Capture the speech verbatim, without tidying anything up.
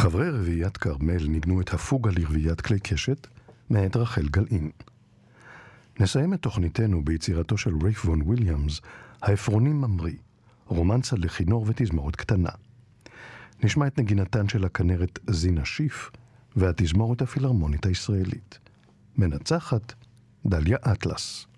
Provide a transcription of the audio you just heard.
חברי רביעיית כרמל ניגנו את הפוגה לרביעיית כלי קשת מאת רחל גלעין. נסיים את תוכניתנו ביצירתו של רייף וון וויליאמס, העפרוני ממריא, רומנסה לכינור ותזמורת קטנה. נשמע את נגינתן של הכנרת זינה שיף והתזמורת הפילהרמונית הישראלית. מנצחת דליה אטלס.